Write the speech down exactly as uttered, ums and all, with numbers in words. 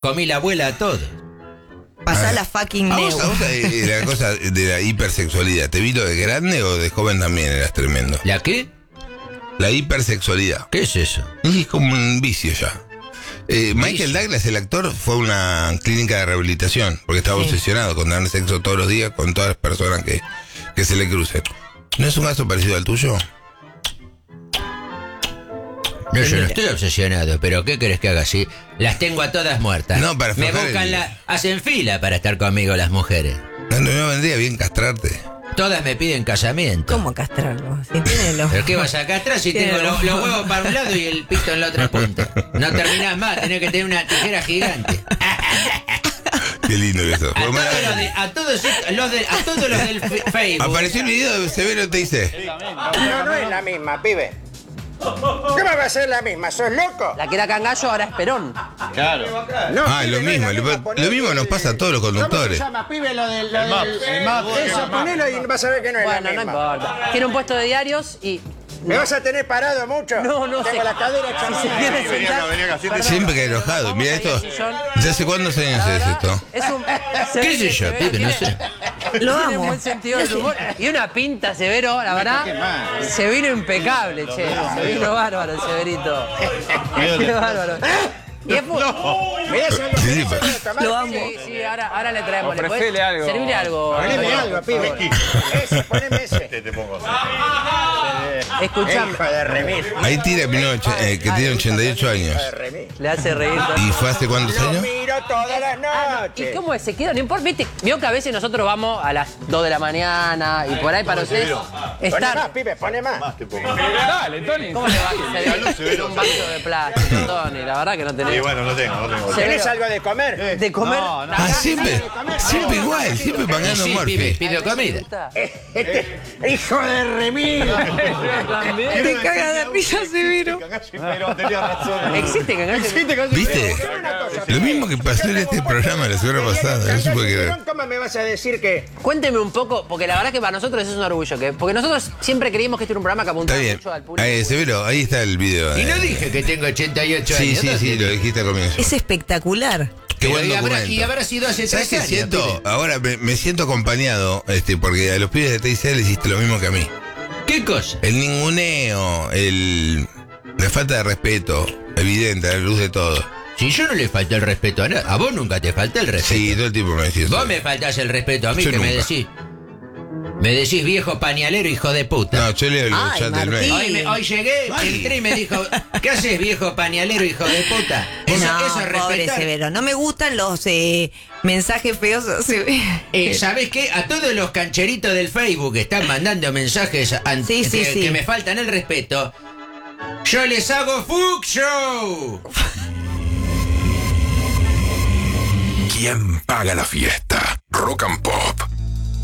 comí la abuela a todos. Pasá la fucking ¿A neu. vos, a vos eh, la cosa de la hipersexualidad, ¿te vino de grande o de joven también eras tremendo? ¿La qué? La hipersexualidad. ¿Qué es eso? Es como un vicio ya. Eh, Michael Douglas, el actor, fue a una clínica de rehabilitación porque estaba Sí. obsesionado con tener sexo todos los días con todas las personas que, que se le crucen. ¿No es un caso parecido al tuyo? No, yo no estoy obsesionado, pero ¿qué querés que haga así? Las tengo a todas muertas. No, para Me aflojar buscan el- la... Hacen fila para estar conmigo las mujeres. ¿No, no vendría bien castrarte? Todas me piden casamiento. ¿Cómo castrarlo? Si tiene los... ¿Pero qué vas a castrar si Tiene tengo los- los, los huevos para un lado y el pito en la otra punta? No terminás más, tenés que tener una tijera gigante. Qué lindo que eso. A todos los, de, a todos los, de, a todos los del fe- Facebook. Apareció el video de Severo, te dice. No, no es la misma, pibe. ¿Cómo va a ser la misma? ¿Sos loco? La que era Cangallo ahora es Perón. Claro. No, Ah, pibe, lo no es mismo, la lo, misma, poné lo mismo nos el- pasa a todos los conductores. ¿Cómo se llama, pibe, lo del... Lo El map, del- el map, Eso, el ponelo y vas a ver que no es Bueno, la no misma. importa. Tiene un puesto de diarios y... ¿Me vas a tener parado mucho? No, no Tengo sé. la cadera hecha Si se mierda. quiere venía sentar... acá, venía acá, siéntese. Perdón. Siempre que enojado. Vamos Mira ahí esto. al sillón. ¿Ya hace cuántos años La es verdad, esto? Es un... se ¿Qué ve sé que- yo, se ve pibe? que No tiene- sé. Lo Tiene amo. buen sentido del humor. Y una pinta, Severo, la verdad. Se vino impecable, che. Se vino bárbaro el Severito. Se vino bárbaro. Y es fu- ¿Me das algo? Sí, ¿Me pa- das a tomar? Lo amo. Sí, sí, ahora, ahora le traemos. ¿Le Ofrecele podés algo. servirle algo? Poneme Antonio? algo, pibe. Ese, poneme ese. Te, te pongo así. Escuchame. Hijo de remil. Ahí tira Pino, eh, que tiene ochenta y ocho años. Hijo de remil. Le hace reír. ¿Y fue hace cuántos Lo años? miro todas las ¿Y noches. cómo es? ¿Se queda? No importa, ¿viste? Vio que a veces nosotros vamos a las dos de la mañana y por ahí para ustedes Pone más, estar... pibe, pone más. Más te pongo. Dale, Tony. ¿Cómo le va a hacer un vaso de plástico, Tony? La verdad que no Y tenés... bueno, no tengo, no tengo. Se- ¿Tenés algo de comer? De comer... No, no. Ah, siempre. Siempre igual, siempre pagando Sí, pibe, Morphy. pido comida. Este, hijo de remil. Te caga de risa, Severo. Pero tenía razón. Existe Cangallo. ¿Viste? Lo mismo que pasó en este programa la semana pasada. No se puede creer. ¿Cómo me vas a decir que Cuénteme un poco, porque la verdad que para nosotros es un orgullo. que Porque nosotros siempre creímos que este era un programa que Está apuntaba bien. mucho al público. Ahí, Severo, ahí está el video. Y no eh. dije que tengo ochenta y ocho Sí, años. sí, ¿no? sí, lo dijiste al comienzo. Es espectacular. Qué Pero buen y, habrá, y documento. habrá sido hace ¿Sabes tres qué años. siento? pibe. Ahora me, me siento acompañado, este, porque a los pibes de T I C le hiciste lo mismo que a mí. ¿Qué cosa? El ninguneo, el, la falta de respeto, evidente, a la luz de todo. Si yo no le falté el respeto a nadie, a vos nunca te falté el respeto. Sí, todo el tiempo me decís. Vos me faltás el respeto a mí, Yo que me nunca. decís. Me decís viejo pañalero, hijo de puta. No, yo leo el Ay, chat del Martín. mail. Hoy, me- hoy llegué, entré y me dijo, ¿qué haces viejo pañalero, hijo de puta? Eso, no, eso es pobre respetar. Severo. No me gustan los eh, mensajes feos. Se- Eh, ¿Sabés qué? A todos los cancheritos del Facebook que están mandando mensajes an- Sí, sí, que, sí. que me faltan el respeto, yo les hago fuck show. ¿Quién paga la fiesta? Rock and Pop.